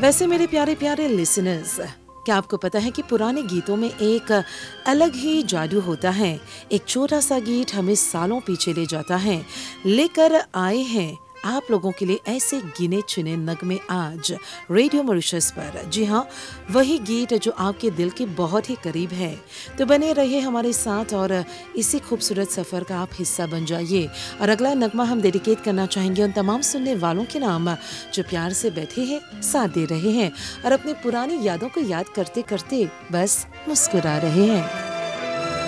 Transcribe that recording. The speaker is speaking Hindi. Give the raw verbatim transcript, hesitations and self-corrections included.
वैसे मेरे प्यारे प्यारे लिसनर्स, क्या आपको पता है कि पुराने गीतों में एक अलग ही जादू होता है। एक छोटा सा गीत हमें सालों पीछे ले जाता है। लेकर आए हैं आप लोगों के लिए ऐसे गिने चुने नगमे आज रेडियो मॉरिशस पर। जी हाँ, वही गीत जो आपके दिल के बहुत ही करीब है। तो बने रहिए हमारे साथ और इसी खूबसूरत सफ़र का आप हिस्सा बन जाइए। और अगला नगमा हम डेडिकेट करना चाहेंगे उन तमाम सुनने वालों के नाम जो प्यार से बैठे हैं, साथ दे रहे हैं और अपनी पुरानी यादों को याद करते करते बस मुस्कुरा रहे हैं।